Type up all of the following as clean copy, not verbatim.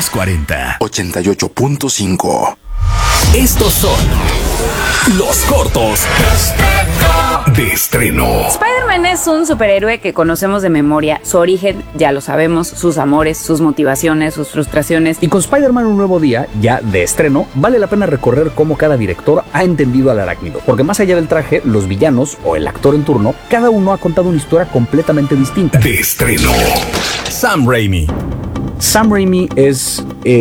los 40. 88.5. Estos son los cortos de estreno. Spider-Man es un superhéroe que conocemos de memoria. Su origen, ya lo sabemos, sus amores, sus motivaciones, sus frustraciones. Y con Spider-Man Un Nuevo Día, ya de estreno, vale la pena recorrer cómo cada director ha entendido al arácnido. Porque más allá del traje, los villanos o el actor en turno, cada uno ha contado una historia completamente distinta. De estreno. Sam Raimi. Sam Raimi es...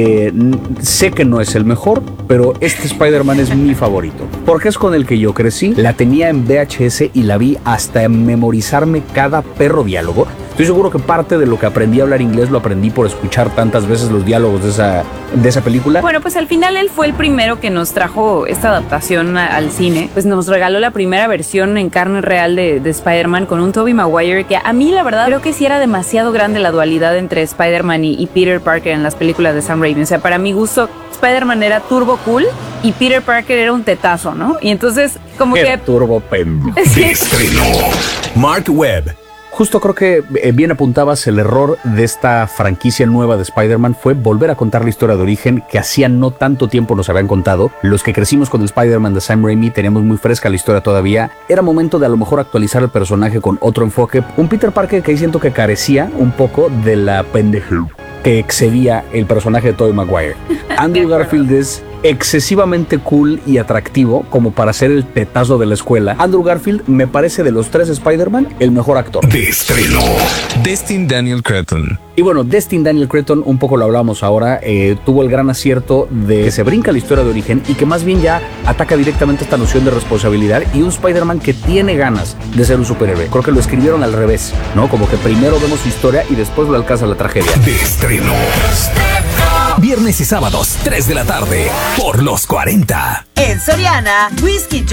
sé que no es el mejor, pero este Spider-Man es mi favorito. Porque es con el que yo crecí, la tenía en VHS y la vi hasta memorizarme cada perro diálogo. Estoy seguro que parte de lo que aprendí a hablar inglés lo aprendí por escuchar tantas veces los diálogos de esa película. Bueno, pues al final él fue el primero que nos trajo esta adaptación al cine. Pues nos regaló la primera versión en carne real de Spider-Man con un Tobey Maguire que a mí la verdad creo que sí era demasiado grande la dualidad entre Spider-Man y Peter Parker en las películas de Sam Raimi. O sea, para mi gusto, Spider-Man era turbo cool y Peter Parker era un tetazo, ¿no? Y entonces como que... turbo pendejo. De estreno. Mark Webb. Justo creo que bien apuntabas, el error de esta franquicia nueva de Spider-Man fue volver a contar la historia de origen que hacía no tanto tiempo nos habían contado. Los que crecimos con el Spider-Man de Sam Raimi teníamos muy fresca la historia todavía. Era momento de a lo mejor actualizar el personaje con otro enfoque. Un Peter Parker que ahí siento que carecía un poco de la pendejez que excedía el personaje de Tobey Maguire. Andrew Garfield es excesivamente cool y atractivo como para ser el tetazo de la escuela. Andrew Garfield me parece de los tres Spider-Man el mejor actor. De estreno. Destin Daniel Cretton. Y bueno, Destin Daniel Cretton, un poco lo hablábamos ahora, tuvo el gran acierto de que se brinca la historia de origen y que más bien ya ataca directamente esta noción de responsabilidad y un Spider-Man que tiene ganas de ser un superhéroe. Creo que lo escribieron al revés, ¿no? Como que primero vemos su historia y después lo alcanza la tragedia. De estreno. Viernes y sábados, 3 de la tarde, por los 40. En Soriana, Whisky